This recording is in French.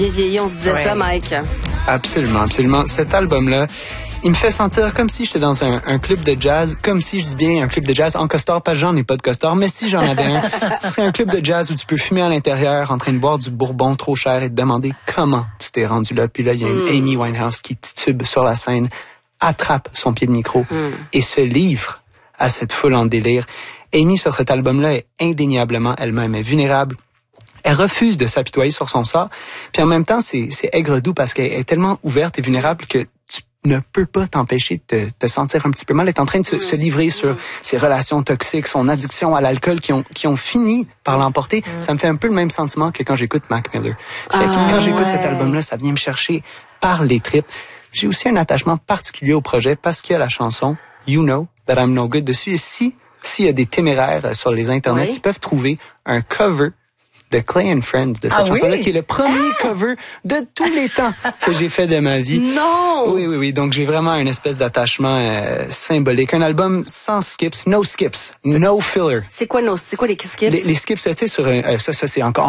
Vieilli, on se disait ça, Mike. Absolument, absolument. Cet album-là, il me fait sentir comme si j'étais dans un club de jazz, comme si je dis bien un club de jazz en costard, parce que j'en ai pas de costard, mais si j'en avais un, ce serait un club de jazz où tu peux fumer à l'intérieur en train de boire du bourbon trop cher et te demander comment tu t'es rendu là. Puis là, il y a une Amy Winehouse qui titube sur la scène, attrape son pied de micro et se livre à cette foule en délire. Amy, sur cet album-là, est indéniablement elle-même, est vulnérable. Elle refuse de s'apitoyer sur son sort. Puis en même temps, c'est aigre-doux parce qu'elle est tellement ouverte et vulnérable que tu ne peux pas t'empêcher de te sentir un petit peu mal. Elle est en train de se livrer sur ses relations toxiques, son addiction à l'alcool qui ont fini par l'emporter. Ça me fait un peu le même sentiment que quand j'écoute Mac Miller. Fait que quand j'écoute cet album-là, ça vient me chercher par les tripes. J'ai aussi un attachement particulier au projet parce qu'il y a la chanson You Know That I'm No Good dessus. Et s'il y a des téméraires sur les internets, ils peuvent trouver un cover de Clay and Friends de cette chanson-là, qui est le premier cover de tous les temps que j'ai fait de ma vie. Non! Oui. Donc, j'ai vraiment une espèce d'attachement symbolique. Un album sans skips, no filler. C'est quoi les skips? Les skips, tu sais, sur ça c'est encore